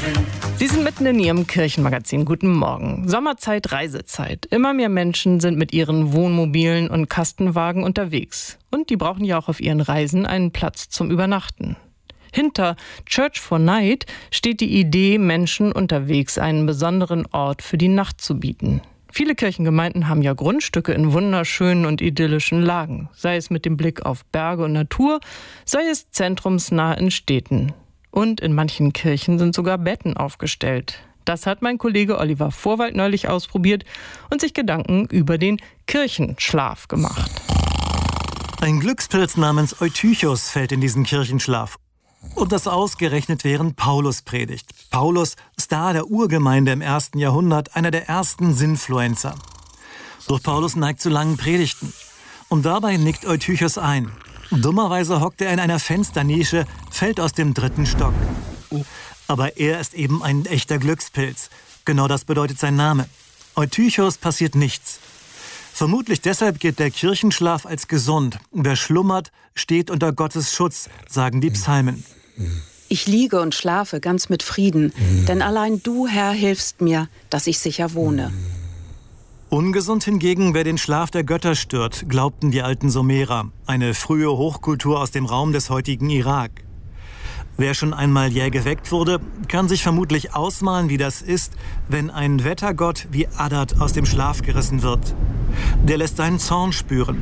Sie sind mitten in Ihrem Kirchenmagazin. Guten Morgen. Sommerzeit, Reisezeit. Immer mehr Menschen sind mit ihren Wohnmobilen und Kastenwagen unterwegs. Und die brauchen ja auch auf ihren Reisen einen Platz zum Übernachten. Hinter Church for Night steht die Idee, Menschen unterwegs einen besonderen Ort für die Nacht zu bieten. Viele Kirchengemeinden haben ja Grundstücke in wunderschönen und idyllischen Lagen. Sei es mit dem Blick auf Berge und Natur, sei es zentrumsnah in Städten. Und in manchen Kirchen sind sogar Betten aufgestellt. Das hat mein Kollege Oliver Vorwald neulich ausprobiert und sich Gedanken über den Kirchenschlaf gemacht. Ein Glückspilz namens Eutychus fällt in diesen Kirchenschlaf. Und das ausgerechnet während Paulus predigt. Paulus, Star der Urgemeinde im 1. Jahrhundert, einer der ersten Sinfluencer. Doch Paulus neigt zu langen Predigten. Und dabei nickt Eutychus ein. Dummerweise hockt er in einer Fensternische, fällt aus dem 3. Stock. Aber er ist eben ein echter Glückspilz. Genau das bedeutet sein Name. Eutychus passiert nichts. Vermutlich deshalb gilt der Kirchenschlaf als gesund. Wer schlummert, steht unter Gottes Schutz, sagen die Psalmen. Ich liege und schlafe ganz mit Frieden, denn allein du, Herr, hilfst mir, dass ich sicher wohne. Ungesund hingegen, wer den Schlaf der Götter stört, glaubten die alten Sumerer, eine frühe Hochkultur aus dem Raum des heutigen Irak. Wer schon einmal jäh geweckt wurde, kann sich vermutlich ausmalen, wie das ist, wenn ein Wettergott wie Adad aus dem Schlaf gerissen wird. Der lässt seinen Zorn spüren.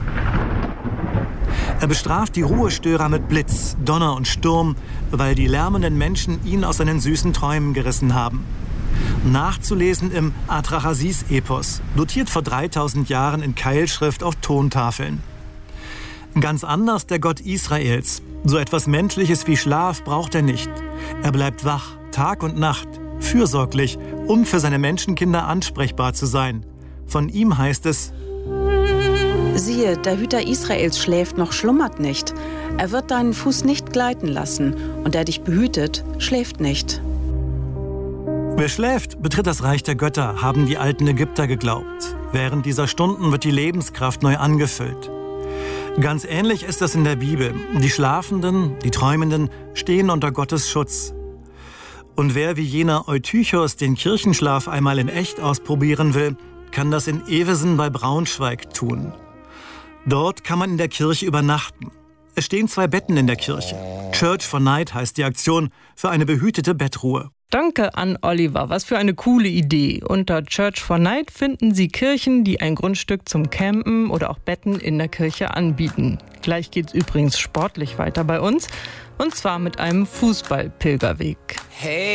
Er bestraft die Ruhestörer mit Blitz, Donner und Sturm, weil die lärmenden Menschen ihn aus seinen süßen Träumen gerissen haben. Nachzulesen im Atrahasis-Epos, dotiert vor 3000 Jahren in Keilschrift auf Tontafeln. Ganz anders der Gott Israels. So etwas Menschliches wie Schlaf braucht er nicht. Er bleibt wach, Tag und Nacht, fürsorglich, um für seine Menschenkinder ansprechbar zu sein. Von ihm heißt es: Siehe, der Hüter Israels schläft noch, schlummert nicht. Er wird deinen Fuß nicht gleiten lassen, und der dich behütet, schläft nicht. Wer schläft, betritt das Reich der Götter, haben die alten Ägypter geglaubt. Während dieser Stunden wird die Lebenskraft neu angefüllt. Ganz ähnlich ist das in der Bibel. Die Schlafenden, die Träumenden stehen unter Gottes Schutz. Und wer wie jener Eutychus den Kirchenschlaf einmal in echt ausprobieren will, kann das in Evesen bei Braunschweig tun. Dort kann man in der Kirche übernachten. Es stehen 2 Betten in der Kirche. Church for Night heißt die Aktion, für eine behütete Bettruhe. Danke an Oliver, was für eine coole Idee. Unter Church for Night finden Sie Kirchen, die ein Grundstück zum Campen oder auch Betten in der Kirche anbieten. Gleich geht's übrigens sportlich weiter bei uns, und zwar mit einem Fußball-Pilgerweg. Hey.